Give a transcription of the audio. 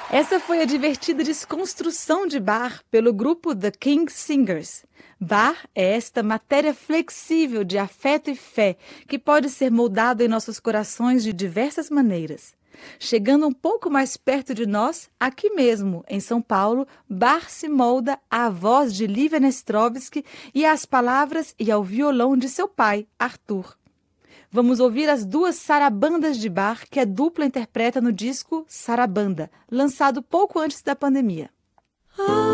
Essa foi a divertida desconstrução de Bach pelo grupo The King Singers. Bach é esta matéria flexível de afeto e fé que pode ser moldada em nossos corações de diversas maneiras. Chegando um pouco mais perto de nós, aqui mesmo, em São Paulo, Bach se molda à voz de Lívia Nestrovsky e às palavras e ao violão de seu pai, Arthur. Vamos ouvir as duas sarabandas de Bach que a dupla interpreta no disco Sarabanda, lançado pouco antes da pandemia.